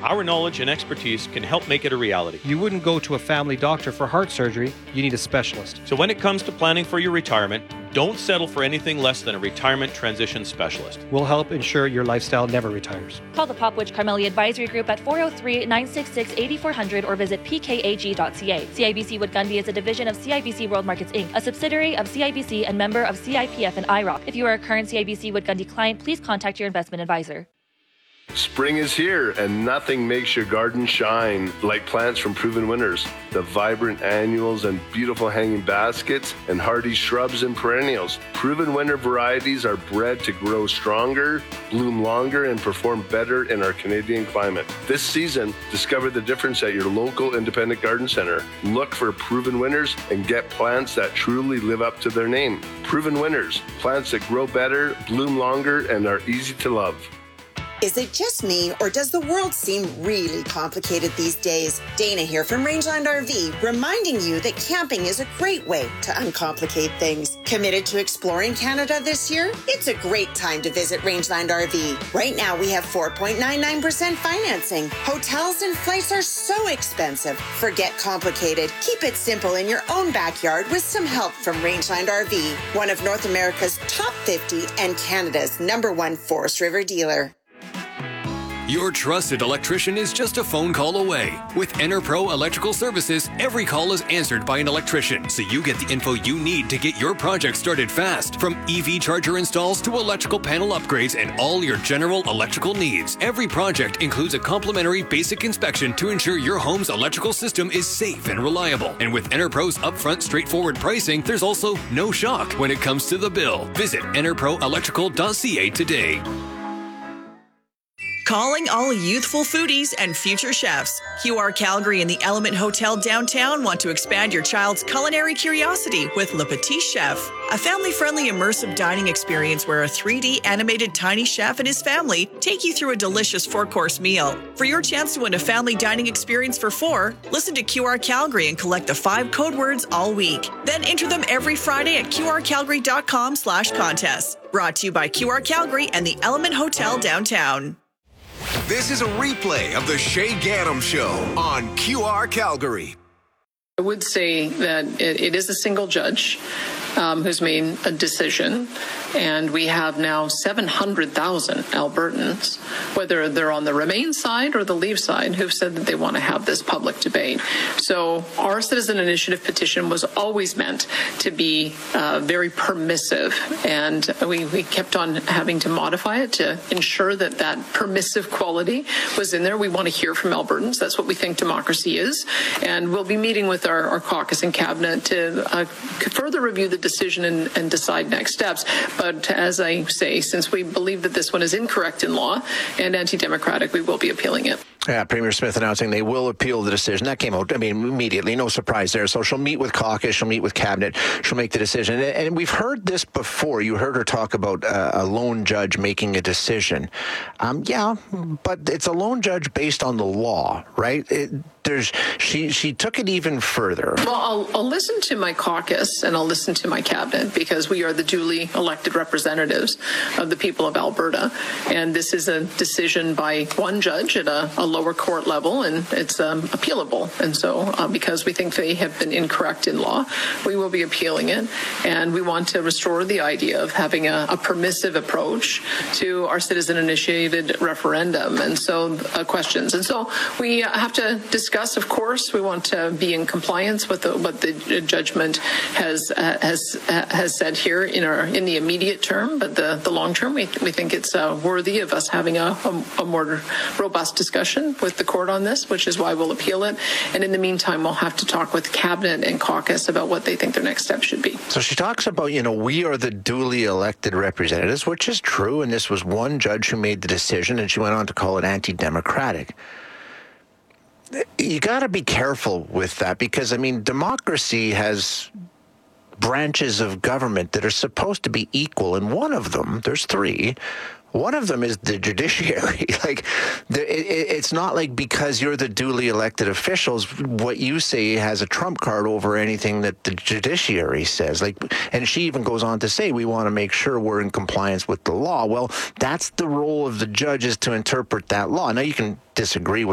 Our knowledge and expertise can help make it a reality. You wouldn't go to a family doctor for heart surgery. You need a specialist. So when it comes to planning for your retirement, don't settle for anything less than a retirement transition specialist. We'll help ensure your lifestyle never retires. Call the Popwich Carmelia Advisory Group at 403-966-8400 or visit pkag.ca. CIBC Wood Gundy is a division of CIBC World Markets Inc., a subsidiary of CIBC and member of CIPF and IROC. If you are a current CIBC Wood Gundy client, please contact your investment advisor. Spring is here, and nothing makes your garden shine like plants from Proven Winners. The vibrant annuals and beautiful hanging baskets and hardy shrubs and perennials. Proven Winner varieties are bred to grow stronger, bloom longer, and perform better in our Canadian climate. This season, discover the difference at your local independent garden center. Look for Proven Winners and get plants that truly live up to their name. Proven Winners, plants that grow better, bloom longer, and are easy to love. Is it just me, or does the world seem really complicated these days? Dana here from Rangeland RV, reminding you that camping is a great way to uncomplicate things. Committed to exploring Canada this year? It's a great time to visit Rangeland RV. Right now, we have 4.99% financing. Hotels and flights are so expensive. Forget complicated. Keep it simple in your own backyard with some help from Rangeland RV, one of North America's top 50 and Canada's #1 Forest River dealer. Your trusted electrician is just a phone call away. With EnerPro Electrical Services, every call is answered by an electrician, so you get the info you need to get your project started fast. From EV charger installs to electrical panel upgrades and all your general electrical needs. Every project includes a complimentary basic inspection to ensure your home's electrical system is safe and reliable. And with EnerPro's upfront straightforward pricing, there's also no shock when it comes to the bill. Visit enerproelectrical.ca today. Calling all youthful foodies and future chefs. QR Calgary and the Element Hotel downtown want to expand your child's culinary curiosity with Le Petit Chef, a family-friendly immersive dining experience where a 3D animated tiny chef and his family take you through a delicious 4-course meal. For your chance to win a family dining experience for 4, listen to QR Calgary and collect the 5 code words all week. Then enter them every Friday at qrcalgary.com/contest. Brought to you by QR Calgary and the Element Hotel downtown. This is a replay of the Shay Gaddam Show on QR Calgary. I would say that it is a single judge who's made a decision, and we have now 700,000 Albertans, whether they're on the Remain side or the Leave side, who've said that they want to have this public debate. So our citizen initiative petition was always meant to be very permissive, and we kept on having to modify it to ensure that that permissive quality was in there. We want to hear from Albertans. That's what we think democracy is, and we'll be meeting with our caucus and cabinet to further review the decision and decide next steps. But as I say, since we believe that this one is incorrect in law and anti-democratic, we will be appealing it. Yeah, Premier Smith announcing they will appeal the decision. That came out, immediately. No surprise there. So she'll meet with caucus, she'll meet with cabinet, she'll make the decision. And we've heard this before. You heard her talk about a lone judge making a decision. Yeah, but it's a lone judge based on the law, right? She took it even further. Well, I'll listen to my caucus and I'll listen to my cabinet, because we are the duly elected representatives of the people of Alberta. And this is a decision by one judge at a lower court level, and it's appealable. And so because we think they have been incorrect in law, we will be appealing it. And we want to restore the idea of having a permissive approach to our citizen-initiated referendum and so questions. And so we have to discuss, of course, we want to be in compliance with what the judgment has said here in the immediate term, but the long term, we think it's worthy of us having a more robust discussion with the court on this, which is why we'll appeal it. And in the meantime, we'll have to talk with cabinet and caucus about what they think their next step should be. So she talks about, we are the duly elected representatives, which is true. And this was one judge who made the decision, and she went on to call it anti-democratic. You got to be careful with that, because, democracy has branches of government that are supposed to be equal. And one of them, there's 3, one of them is the judiciary. It's not like because you're the duly elected officials, what you say has a trump card over anything that the judiciary says. And she even goes on to say, we want to make sure we're in compliance with the law. Well, that's the role of the judge, is to interpret that law. Now, you can disagree with